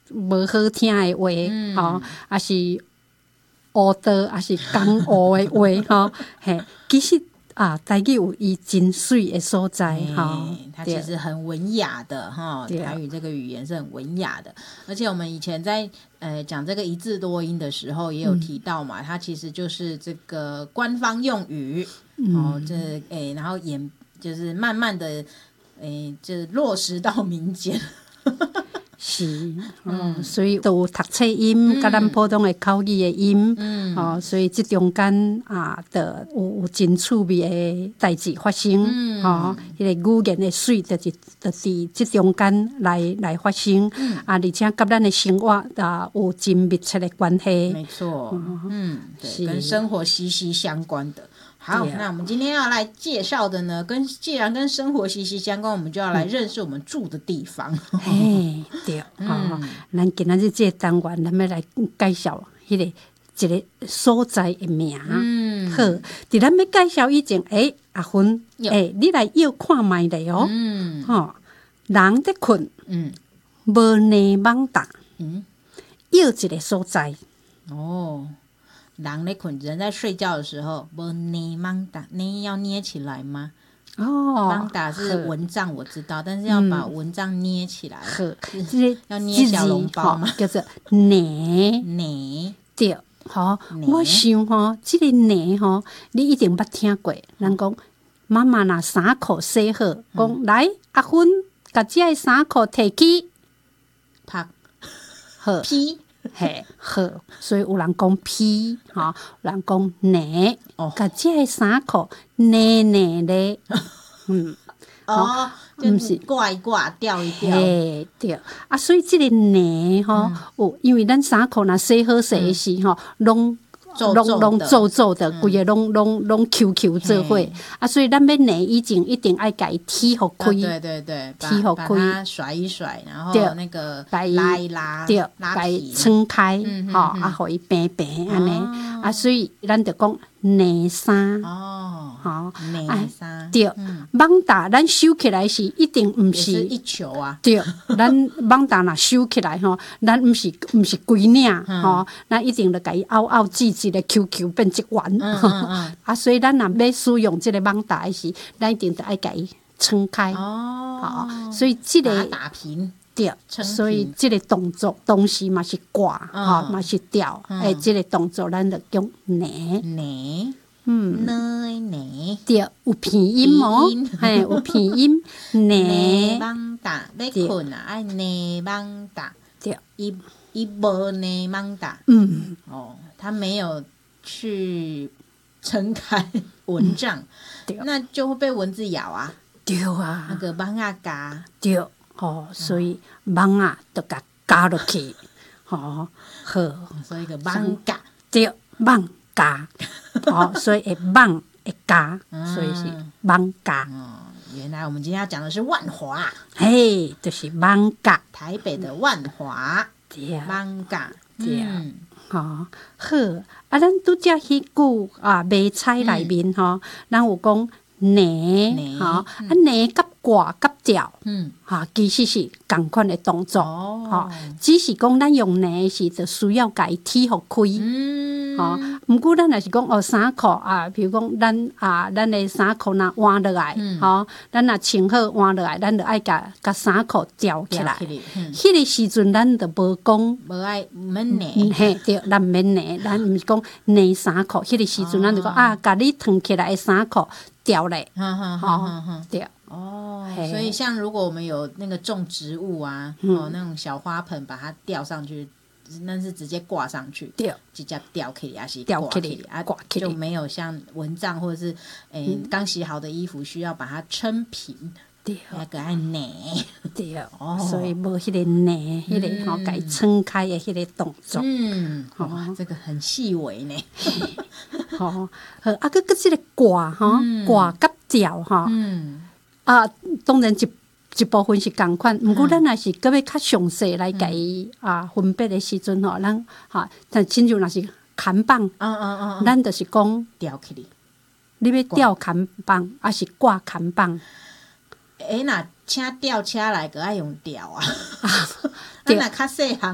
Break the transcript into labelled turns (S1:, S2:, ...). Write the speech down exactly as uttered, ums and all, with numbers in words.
S1: 无好听的话，嗯吼，还是乌道，还是江湖的话，吼，嘿，其实啊，台语有伊真水的所在，哈，
S2: 它其实很文雅的哈，台语这个语言是很文雅的，而且我们以前在呃讲这个一字多音的时候也有提到嘛，嗯、它其实就是这个官方用语，嗯、哦，这诶，然后演就是慢慢的诶，就是落实到民间。
S1: 是，哦，所以都有读册音，甲、嗯、咱普通的口语的音，嗯，哦，所以这中间啊，的有有真趣味的代志发生，嗯，哦，迄、那个语言的水，就是就是这中间来来发生，嗯、啊，而且甲咱的生活啊有真密切的关系，
S2: 没错，嗯，嗯对，跟生活息息相关的。好，那我们今天要来介绍的呢，跟既然跟生活息息相关，我们就要来认识我们住的地方。
S1: 嘿，对，嗯、哦，咱今仔日这个单元，咱要来介绍迄、那个一个所在的名。嗯，好，伫咱要介绍以前，诶、欸，阿芬，诶、欸，你来摇看卖咧哦。嗯，吼、哦，人在困，嗯，无泥网搭，嗯，摇一个所在。
S2: 哦。人在困，人在睡觉的时候，无捏网打，捏要捏起来吗？
S1: 哦，
S2: 网打是蚊帐，我知道，但是要把蚊帐捏起来，
S1: 是
S2: 要捏小笼包吗？
S1: 叫做捏
S2: 捏，
S1: 对，好，我想吼，这个捏吼，你一定捌听过，人讲妈妈拿衫裤洗好，讲来阿芬，把这个衫裤摕起，
S2: 拍，
S1: 好，
S2: 劈。
S1: 嘿，好，所以有人讲披，哈，有人讲捏，哦，甲这个衫裤捏捏咧，嗯，
S2: 哦，毋是挂一挂，吊一吊，
S1: 嘿，对，啊，所以这个捏吼，有、嗯、因为咱衫裤若洗好洗时吼，拢。拢拢皱皱的，规个拢拢拢 Q Q 做伙啊，所以咱要捏以前一定爱甲伊踢互开，
S2: 对对对，
S1: 踢互开，
S2: 把它甩一甩，然后那个拉一拉，
S1: 对，把伊撑开，吼啊，互伊平平安尼啊，所以咱就讲捏衫
S2: 哦，
S1: 吼
S2: 捏衫
S1: 对，网搭咱收起来是一定毋是
S2: 一球啊，
S1: 对，咱网搭若收起来吼，咱毋是毋是规领吼，咱一定就甲伊凹凹挤挤的 Q Q 变一丸，啊，所以咱若要使用即个网搭时，咱一定得爱甲伊撑开哦，所以即个
S2: 打平。
S1: 对，所以这个动作同时嘛是挂，哈，嘛是吊，诶，这个动作咱就叫捏
S2: 捏，
S1: 嗯，
S2: 捏捏，
S1: 对，有鼻音哦，嘿，有鼻音，捏
S2: 网搭，要困啊，爱捏网搭，
S1: 对，
S2: 伊伊无捏网搭，
S1: 嗯，
S2: 哦，他没有去撑开蚊帐，那就会被蚊子咬啊，
S1: 对啊，
S2: 那个网啊嘎，
S1: 对。哦，所以网啊，就甲加落去，哦，好，
S2: 所以个网加
S1: 对，网加，哦，所以会网会加，所以是网加。
S2: 哦，原来我们今天要讲的是万华，
S1: 嘿，就是网加，
S2: 台北的万华，
S1: 对，
S2: 网加，
S1: 对，哦，好，啊，咱拄则迄句啊，卖菜内面吼，咱有讲捏，吼，啊捏甲挂甲吊，嗯，哈，其实是同款的动作，哦，只是讲咱用捏时就需要甲伊踢互开，嗯，吼，毋过咱若是讲哦衫裤啊，比如讲咱啊，咱的衫裤若换落来，吼，咱若穿好换落来，咱就爱甲甲衫裤吊起来，迄个时阵咱就无讲，
S2: 无爱毋免捏，
S1: 嘿，对，咱毋免捏，咱毋是讲捏衫裤，迄个时阵咱就讲啊，甲你脱起来的衫裤吊咧，吼，对。
S2: 哦，所以像如果我们有那个种植物啊，嗯、哦，那种小花盆，把它吊上去，那是直接挂上去，
S1: 对，
S2: 直接吊起来，还是
S1: 吊起
S2: 来啊，
S1: 挂起来，
S2: 就没有像蚊帐或者是诶刚、嗯、洗好的衣服需要把它撑平，
S1: 对，
S2: 那个爱捏，
S1: 对，哦，所以无迄个捏，迄、那个吼，甲伊撑开的迄个动作，
S2: 嗯，哇、哦，这个很细微呢，
S1: 吼、哦，好，啊，佮佮即个挂吼，挂甲吊吼，嗯。啊，当然一一部分是共款，毋过咱若是搁要较详细来甲伊啊分别的时阵吼，咱哈，但亲像若是砍棒，嗯嗯嗯，咱就是讲
S2: 吊起哩，
S1: 你要吊砍棒，还是挂砍棒？
S2: 诶，若请吊车来，个爱用吊啊，咱若较细汉。